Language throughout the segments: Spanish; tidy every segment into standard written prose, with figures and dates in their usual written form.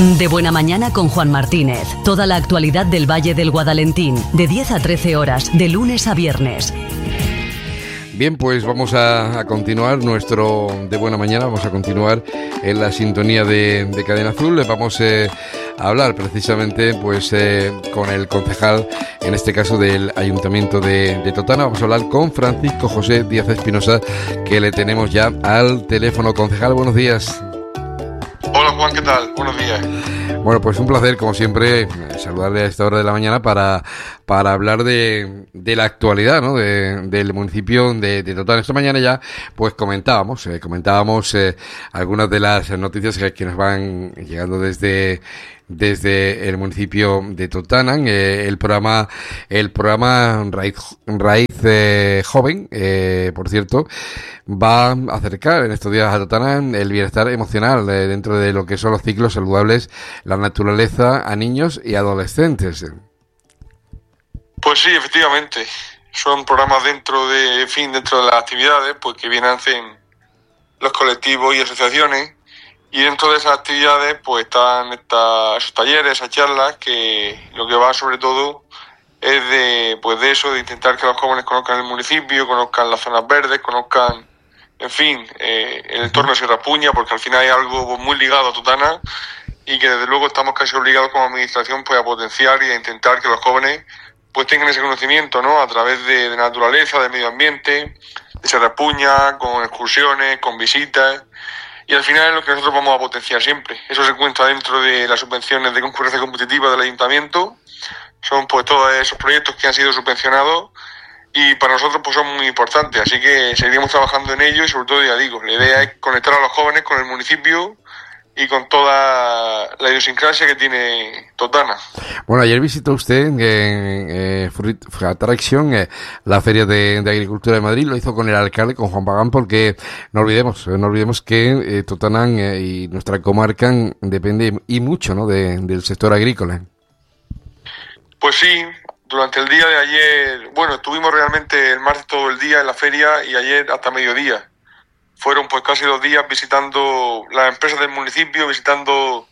De Buena Mañana con Juan Martínez. Toda la actualidad del Valle del Guadalentín, de 10 a 13 horas, de lunes a viernes. Bien, pues vamos a continuar nuestro De Buena Mañana, vamos a continuar en la sintonía de Cadena Azul. Vamos a hablar precisamente pues con el concejal, en este caso del Ayuntamiento de Totana. Vamos a hablar con Francisco José Díaz Espinosa, que le tenemos ya al teléfono. Concejal, buenos días. Hola Juan, ¿qué tal? Buenos días. Bueno, pues un placer, como siempre, saludarle a esta hora de la mañana para hablar de la actualidad, ¿no? Del municipio de Totana. Esta mañana ya, pues comentábamos algunas de las noticias que nos van llegando desde el municipio de Totana. El programa Raíz Joven, por cierto, va a acercar en estos días a Totana el bienestar emocional dentro de lo que son los ciclos saludables, la naturaleza, a niños y adolescentes. Pues sí, efectivamente. Son programas dentro de las actividades pues que bien hacen los colectivos y asociaciones. Y dentro de esas actividades pues están esos talleres, esas charlas, que lo que va sobre todo es de intentar que los jóvenes conozcan el municipio, conozcan las zonas verdes, conozcan, en fin, el entorno de Sierra Puña, porque al final hay algo muy ligado a Totana y que desde luego estamos casi obligados como administración pues a potenciar y a intentar que los jóvenes pues tengan ese conocimiento, ¿no? A través de naturaleza, de medio ambiente, de Sierra Puña, con excursiones, con visitas. Y al final es lo que nosotros vamos a potenciar siempre. Eso se encuentra dentro de las subvenciones de concurrencia competitiva del ayuntamiento. Son pues todos esos proyectos que han sido subvencionados y para nosotros pues son muy importantes. Así que seguiremos trabajando en ello y sobre todo, ya digo, la idea es conectar a los jóvenes con el municipio y con toda la idiosincrasia que tiene Totana. Bueno, ayer visitó usted Fruit Attraction, la Feria de Agricultura de Madrid. Lo hizo con el alcalde, con Juan Pagán, porque no olvidemos que Totana y nuestra comarca depende y mucho, ¿no? del sector agrícola. Pues sí, durante el día de ayer, estuvimos realmente el martes todo el día en la feria y ayer hasta mediodía. Fueron pues casi 2 días visitando las empresas del municipio, visitando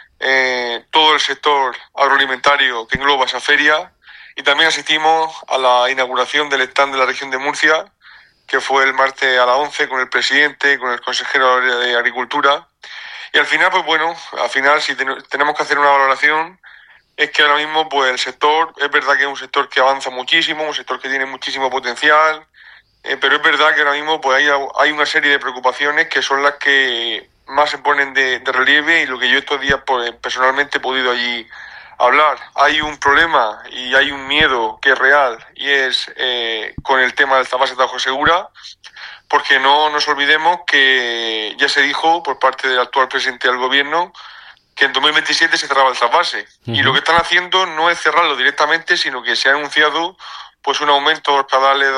todo el sector agroalimentario que engloba esa feria, y también asistimos a la inauguración del stand de la región de Murcia, que fue el martes a las 11 con el presidente, con el consejero de Agricultura. Y al final, si tenemos que hacer una valoración, es que ahora mismo pues el sector, es verdad que es un sector que avanza muchísimo, un sector que tiene muchísimo potencial, pero es verdad que ahora mismo pues hay una serie de preocupaciones que son las que más se ponen de relieve y lo que yo estos días pues, personalmente he podido allí hablar. Hay un problema y hay un miedo que es real y es con el tema del trasvase Tajo Segura, porque no nos olvidemos que ya se dijo por parte del actual presidente del gobierno que en 2027 se cerraba el trasvase. Y lo que están haciendo no es cerrarlo directamente, sino que se ha anunciado pues un aumento de los caudales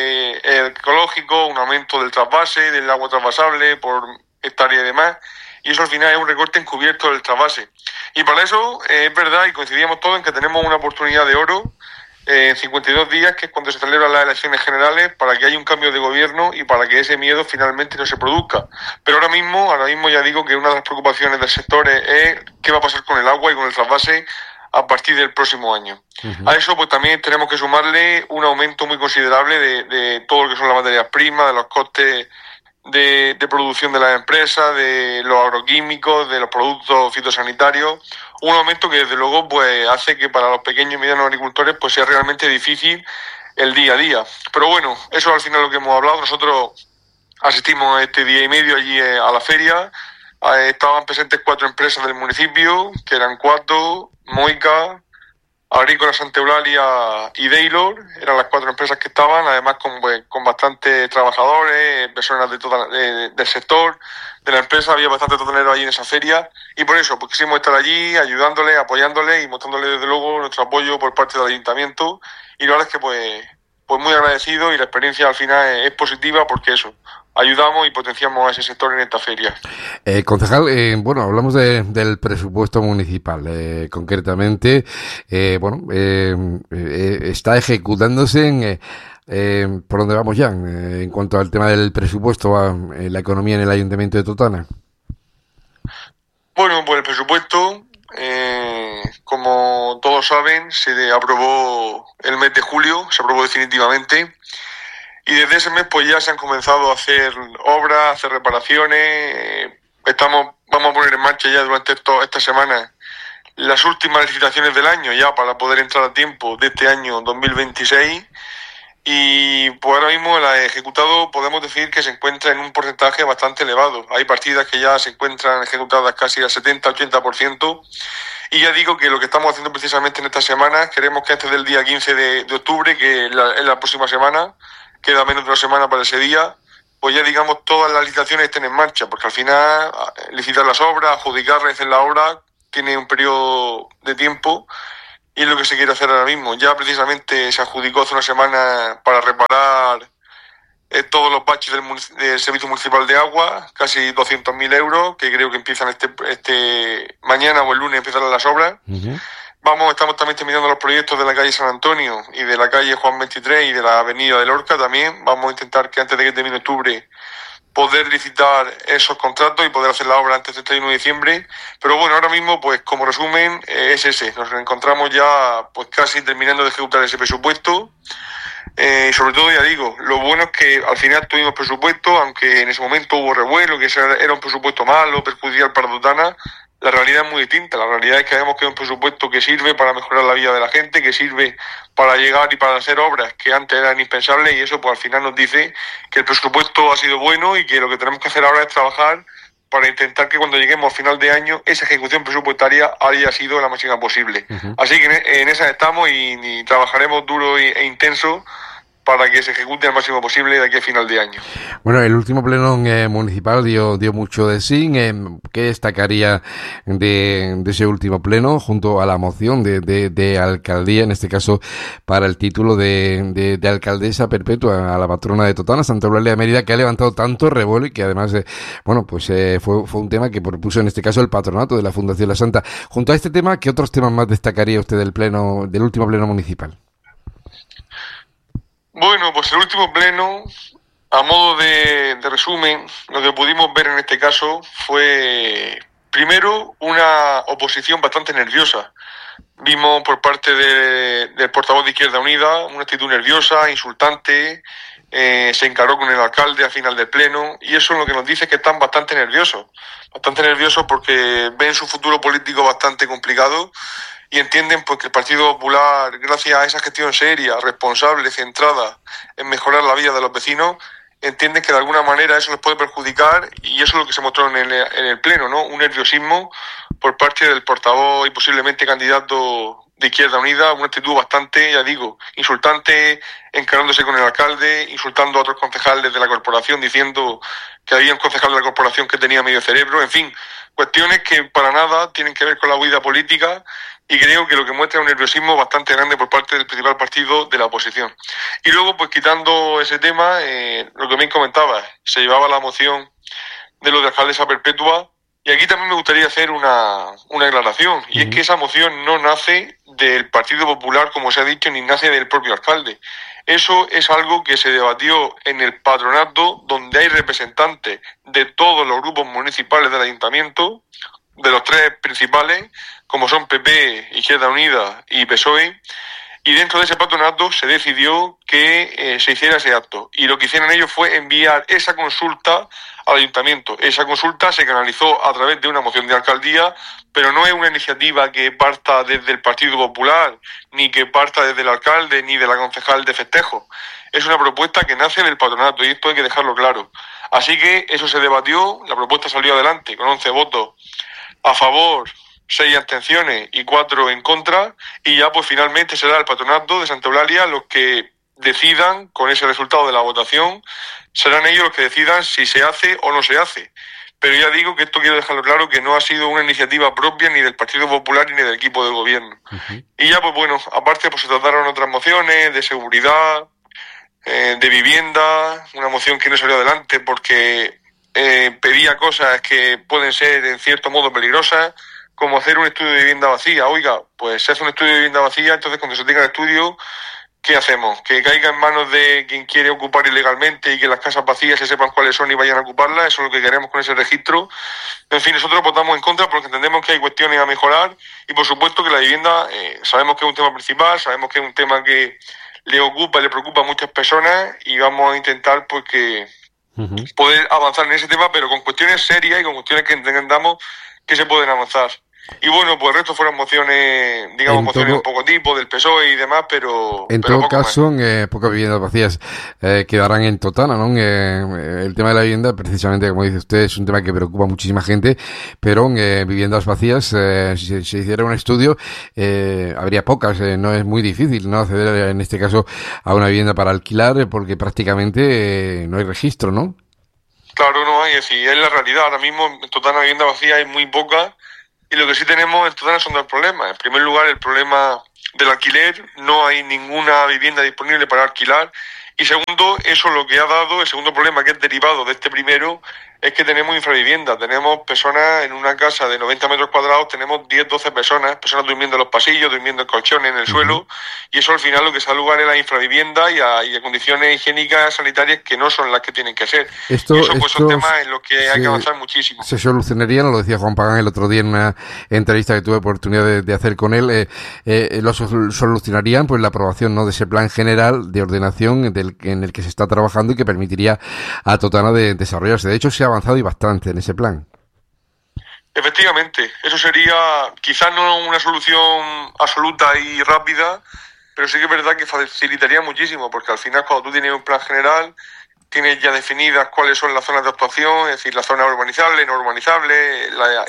ecológicos, un aumento del trasvase, del agua trasvasable por hectárea y demás, y eso al final es un recorte encubierto del trasvase. Y para eso es verdad, y coincidíamos todos en que tenemos una oportunidad de oro en 52 días, que es cuando se celebran las elecciones generales, para que haya un cambio de gobierno y para que ese miedo finalmente no se produzca. Pero ahora mismo ya digo que una de las preocupaciones del sector es qué va a pasar con el agua y con el trasvase a partir del próximo año. A eso pues también tenemos que sumarle un aumento muy considerable de todo lo que son las materias primas, de los costes de producción de las empresas, de los agroquímicos, de los productos fitosanitarios, un aumento que desde luego pues hace que para los pequeños y medianos agricultores pues sea realmente difícil el día a día. Pero bueno, eso al final es lo que hemos hablado. Nosotros asistimos este día y medio allí a la feria. Estaban presentes 4 empresas del municipio, que eran 4, Moica, Agrícola Santa Eulalia y Daylor, eran las 4 empresas que estaban, además con bastantes trabajadores, personas del sector, de la empresa, había bastante totoneros allí en esa feria, y por eso pues quisimos estar allí ayudándoles, apoyándoles y mostrándoles desde luego nuestro apoyo por parte del ayuntamiento, y la verdad es que pues muy agradecido, y la experiencia al final es positiva porque eso, ayudamos y potenciamos a ese sector en esta feria. Concejal, hablamos del presupuesto municipal, concretamente, está ejecutándose ¿por dónde vamos ya? En cuanto al tema del presupuesto, la economía en el Ayuntamiento de Totana. Bueno, pues el presupuesto como todos saben, se aprobó el mes de julio, se aprobó definitivamente. Y desde ese mes pues ya se han comenzado a hacer obras, a hacer reparaciones. Vamos a poner en marcha ya durante esta semana las últimas licitaciones del año ya para poder entrar a tiempo de este año 2026. Y pues ahora mismo el ejecutado podemos decir que se encuentra en un porcentaje bastante elevado. Hay partidas que ya se encuentran ejecutadas casi al 70-80%. Y ya digo que lo que estamos haciendo precisamente en esta semana, queremos que antes del día 15 de octubre, que es la próxima semana, queda menos de una semana para ese día, pues ya digamos todas las licitaciones estén en marcha, porque al final licitar las obras, adjudicar, hacer la obra, tiene un periodo de tiempo y es lo que se quiere hacer ahora mismo. Ya precisamente se adjudicó hace una semana para reparar todos los baches del Servicio Municipal de Agua, casi 200.000 euros, que creo que empiezan mañana o el lunes empezarán las obras. Uh-huh. Estamos también terminando los proyectos de la calle San Antonio y de la calle Juan 23 y de la avenida de Lorca también. Vamos a intentar que antes de que termine octubre poder licitar esos contratos y poder hacer la obra antes del 31 de diciembre. Pero bueno, ahora mismo, pues como resumen, es ese. Nos encontramos ya pues casi terminando de ejecutar ese presupuesto. Y sobre todo, ya digo, lo bueno es que al final tuvimos presupuesto, aunque en ese momento hubo revuelo, que era un presupuesto malo, perjudicial para Totana. La realidad es muy distinta. La realidad es que vemos que es un presupuesto que sirve para mejorar la vida de la gente, que sirve para llegar y para hacer obras que antes eran indispensables, y eso pues al final nos dice que el presupuesto ha sido bueno y que lo que tenemos que hacer ahora es trabajar para intentar que cuando lleguemos al final de año esa ejecución presupuestaria haya sido la máxima posible. Uh-huh. Así que en esa estamos y trabajaremos duro e intenso para que se ejecute al máximo posible de aquí a final de año. Bueno, el último pleno municipal dio mucho de sí. ¿Qué destacaría de ese último pleno junto a la moción de alcaldía, en este caso para el título de alcaldesa perpetua a la patrona de Totana, Santa Eulalia de Mérida, que ha levantado tanto revuelo y que además, fue un tema que propuso en este caso el patronato de la Fundación La Santa. Junto a este tema, ¿qué otros temas más destacaría usted del último pleno municipal? Bueno, pues el último pleno, a modo de resumen, lo que pudimos ver en este caso fue, primero, una oposición bastante nerviosa. Vimos por parte del portavoz de Izquierda Unida una actitud nerviosa, insultante, se encaró con el alcalde al final del pleno, y eso lo que nos dice es que están bastante nerviosos porque ven su futuro político bastante complicado. Y entienden pues que el Partido Popular, gracias a esa gestión seria, responsable, centrada en mejorar la vida de los vecinos, entienden que de alguna manera eso les puede perjudicar, y eso es lo que se mostró en el pleno, ¿no? Un nerviosismo por parte del portavoz y posiblemente candidato de Izquierda Unida, una actitud bastante, ya digo, insultante, encarándose con el alcalde, insultando a otros concejales de la corporación, diciendo que había un concejal de la corporación que tenía medio cerebro, en fin, cuestiones que para nada tienen que ver con la huida política. Y creo que lo que muestra es un nerviosismo bastante grande por parte del principal partido de la oposición. Y luego, pues quitando ese tema, lo que me comentaba, se llevaba la moción de lo de alcaldesa perpetua, y aquí también me gustaría hacer una aclaración, y es que esa moción no nace del Partido Popular, como se ha dicho, ni nace del propio alcalde. Eso es algo que se debatió en el patronato, donde hay representantes de todos los grupos municipales del ayuntamiento, de los tres principales, como son PP, Izquierda Unida y PSOE, y dentro de ese patronato se decidió que se hiciera ese acto. Y lo que hicieron ellos fue enviar esa consulta al ayuntamiento. Esa consulta se canalizó a través de una moción de alcaldía, pero no es una iniciativa que parta desde el Partido Popular, ni que parta desde el alcalde, ni de la concejal de festejo. Es una propuesta que nace del patronato, y esto hay que dejarlo claro. Así que eso se debatió, la propuesta salió adelante con 11 votos a favor, 6 abstenciones y 4 en contra, y ya pues finalmente será el patronato de Santa Eulalia los que decidan, con ese resultado de la votación, serán ellos los que decidan si se hace o no se hace. Pero ya digo que esto quiero dejarlo claro, que no ha sido una iniciativa propia ni del Partido Popular ni del equipo del gobierno. Uh-huh. Y ya pues bueno, aparte pues se trataron otras mociones de seguridad, de vivienda, una moción que no salió adelante porque pedía cosas que pueden ser en cierto modo peligrosas, como hacer un estudio de vivienda vacía. Oiga, pues se hace un estudio de vivienda vacía, entonces cuando se tenga el estudio ¿qué hacemos? ¿Que caiga en manos de quien quiere ocupar ilegalmente y que las casas vacías se sepan cuáles son y vayan a ocuparlas? Eso es lo que queremos con ese registro. En fin, nosotros votamos en contra porque entendemos que hay cuestiones a mejorar y por supuesto que la vivienda sabemos que es un tema principal, sabemos que es un tema que le ocupa y le preocupa a muchas personas y vamos a intentar pues que poder avanzar en ese tema, pero con cuestiones serias y con cuestiones que entendamos que se pueden avanzar. Y bueno, pues el resto fueron mociones, digamos, mociones un poco tipo del PSOE y demás, pero... En todo caso, pocas viviendas vacías quedarán en Totana, ¿no? El tema de la vivienda, precisamente, como dice usted, es un tema que preocupa a muchísima gente, pero viviendas vacías, si se hiciera un estudio, habría pocas, no es muy difícil, ¿no? Acceder, en este caso, a una vivienda para alquilar, porque prácticamente no hay registro, ¿no? Claro, no hay, es decir, es la realidad. Ahora mismo en Totana vivienda vacía hay muy pocas. Y lo que sí tenemos en Totana son dos problemas. En primer lugar, el problema del alquiler. No hay ninguna vivienda disponible para alquilar. Y segundo, eso lo que ha dado, el segundo problema que es derivado de este primero, es que tenemos infravivienda. Tenemos personas en una casa de 90 metros cuadrados, tenemos 10, 12 personas durmiendo en los pasillos, durmiendo en colchones, en el suelo, y eso al final lo que da lugar es la infravivienda y a condiciones higiénicas, sanitarias que no son las que tienen que ser. Esto pues son temas en los que hay que avanzar muchísimo. Se solucionaría, lo decía Juan Pagán el otro día en una entrevista que tuve oportunidad de hacer con él, lo solucionarían pues la aprobación, ¿no?, de ese plan general de ordenación en el que se está trabajando y que permitiría a Totana de desarrollarse. De hecho, se ha avanzado y bastante en ese plan. Efectivamente, eso sería quizás no una solución absoluta y rápida, pero sí que es verdad que facilitaría muchísimo, porque al final cuando tú tienes un plan general, tienes ya definidas cuáles son las zonas de actuación, es decir, la zona urbanizable, no urbanizable, la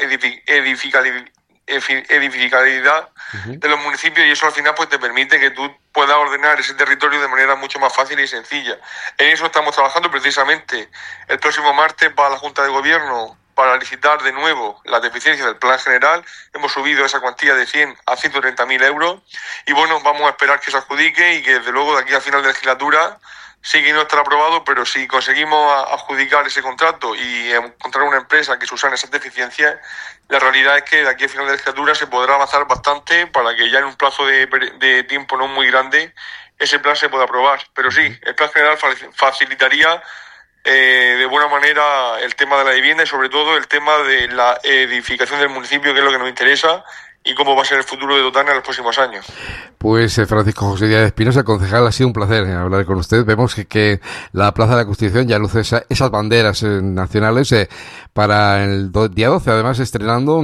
edificabilidad de los municipios, y eso al final pues te permite que tú puedas ordenar ese territorio de manera mucho más fácil y sencilla. En eso estamos trabajando precisamente. El próximo martes va a la Junta de Gobierno para licitar de nuevo las deficiencias del plan general. Hemos subido esa cuantía de 100 a 130.000 euros y bueno, vamos a esperar que se adjudique y que desde luego de aquí a final de legislatura sí que no estará aprobado, pero si conseguimos adjudicar ese contrato y encontrar una empresa que subsane esas deficiencias, la realidad es que de aquí a final de legislatura se podrá avanzar bastante para que ya en un plazo de tiempo no muy grande ese plan se pueda aprobar. Pero sí, el plan general facilitaría de buena manera el tema de la vivienda y sobre todo el tema de la edificación del municipio, que es lo que nos interesa, y cómo va a ser el futuro de Totana en los próximos años. Pues Francisco José Díaz Espinosa, concejal, ha sido un placer hablar con usted. Vemos que la Plaza de la Constitución ya luce esas banderas nacionales para el día 12, además estrenando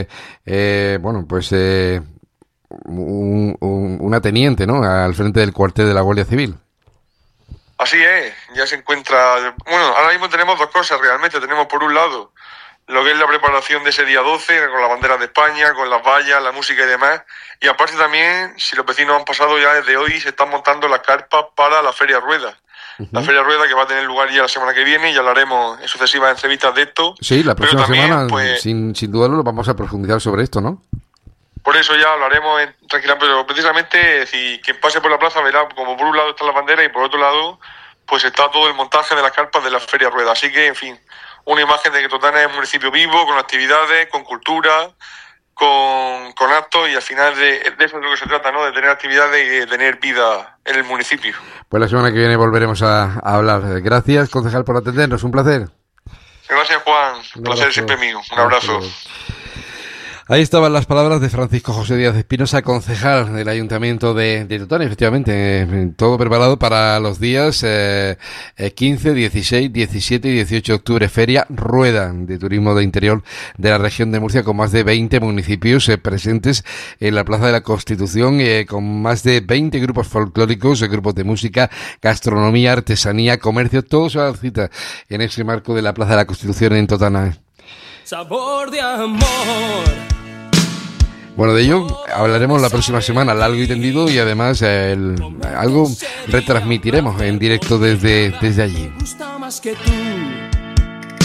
una teniente, ¿no?, al frente del cuartel de la Guardia Civil. Así es, ya se encuentra... Bueno, ahora mismo tenemos dos cosas realmente. Tenemos por un lado lo que es la preparación de ese día 12, con la bandera de España, con las vallas, la música y demás. Y aparte también, si los vecinos han pasado ya desde hoy, se están montando las carpas para la Feria Rueda. La Feria Rueda que va a tener lugar ya la semana que viene y hablaremos en sucesivas entrevistas de esto. Sí, la próxima también, semana, pues, sin dudarlo, vamos a profundizar sobre esto, ¿no? Por eso ya hablaremos tranquilamente, pero precisamente si quien pase por la plaza verá como por un lado está la bandera y por otro lado pues está todo el montaje de las carpas de la Feria Rueda. Así que, en fin, una imagen de que Totana es un municipio vivo, con actividades, con cultura, con actos, y al final de eso es lo que se trata, ¿no?, de tener actividades y de tener vida en el municipio. Pues la semana que viene volveremos a hablar. Gracias, concejal, por atendernos. Un placer. Gracias, Juan. Un placer siempre mío. Un abrazo. Ahí estaban las palabras de Francisco José Díaz Espinosa, concejal del Ayuntamiento de Totana. Efectivamente, todo preparado para los días 15, 16, 17 y 18 de octubre. Feria Rueda de Turismo de Interior de la región de Murcia, con más de 20 municipios presentes en la Plaza de la Constitución, con más de 20 grupos folclóricos, grupos de música, gastronomía, artesanía, comercio. Todo se va a dar cita en ese marco de la Plaza de la Constitución en Totana. Sabor de amor. Bueno, de ello hablaremos la próxima semana, largo y tendido, y además algo retransmitiremos en directo desde allí. Me gusta más que tú.